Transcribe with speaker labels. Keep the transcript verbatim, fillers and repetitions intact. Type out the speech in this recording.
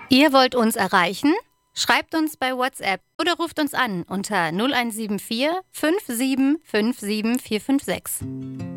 Speaker 1: Ihr wollt uns erreichen? Schreibt uns bei WhatsApp oder ruft uns an unter null eins sieben vier fünf sieben fünf sieben vier fünf sechs.